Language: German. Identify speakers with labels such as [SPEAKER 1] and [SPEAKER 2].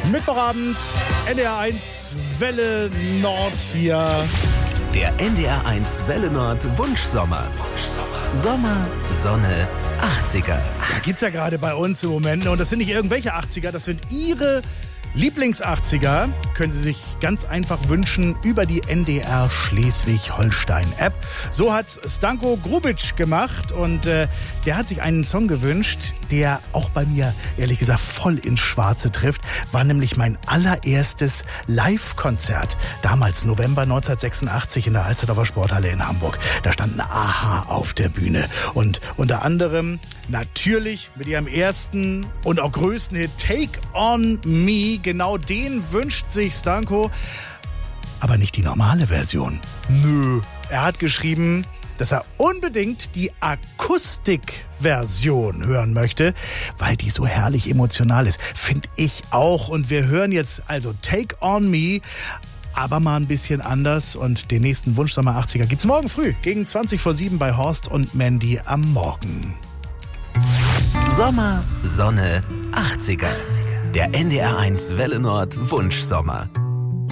[SPEAKER 1] Mittwochabend, NDR1 Welle Nord hier.
[SPEAKER 2] Der NDR1 Welle Nord Wunschsommer. Sommer, Sonne, 80er.
[SPEAKER 1] Da geht's ja gerade bei uns im Moment. Und das sind nicht irgendwelche 80er, das sind Ihre Lieblings-80er. Können Sie sich ganz einfach wünschen über die NDR Schleswig-Holstein-App. So hat's Stanko Grubic gemacht und der hat sich einen Song gewünscht, der auch bei mir, ehrlich gesagt, voll ins Schwarze trifft. War nämlich mein allererstes Live-Konzert. Damals, November 1986 in der Alsterdorfer Sporthalle in Hamburg. Da standen a-ha auf der Bühne. Und unter anderem natürlich mit ihrem ersten und auch größten Hit Take On Me. Genau den wünscht sich Stanko. Aber nicht die normale Version. Nö. Er hat geschrieben, dass er unbedingt die Akustikversion hören möchte, weil die so herrlich emotional ist. Finde ich auch. Und wir hören jetzt also Take On Me, aber mal ein bisschen anders. Und den nächsten Wunschsommer 80er gibt's morgen früh gegen 20:07 bei Horst und Mandy am Morgen.
[SPEAKER 2] Sommer, Sonne, 80er. Der NDR1 Welle Nord Wunschsommer.